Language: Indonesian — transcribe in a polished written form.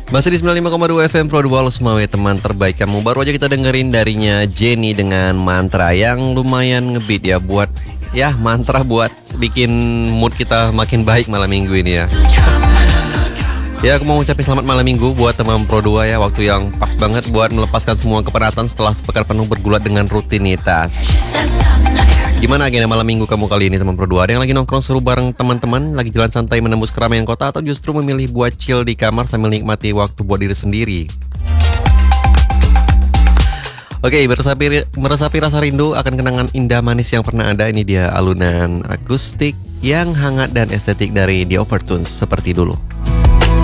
Masih di 95,2 FM Pro 2 Semawe, teman terbaik kamu. Baru aja kita dengerin darinya Jenny dengan mantra yang lumayan ngebeat ya. Buat mantra buat bikin mood kita makin baik malam minggu ini ya. Ya, aku mau ngucapin selamat malam minggu buat teman Pro 2 ya. Waktu yang pas banget buat melepaskan semua kepenatan setelah sepekan penuh bergulat dengan rutinitas. Gimana agenda malam minggu kamu kali ini teman Pro 2? Ada yang lagi nongkrong seru bareng teman-teman, lagi jalan santai menembus keramaian kota, atau justru memilih buat chill di kamar sambil nikmati waktu buat diri sendiri? Oke, meresapi rasa rindu akan kenangan indah manis yang pernah ada. Ini dia alunan akustik yang hangat dan estetik dari The Overtones seperti dulu.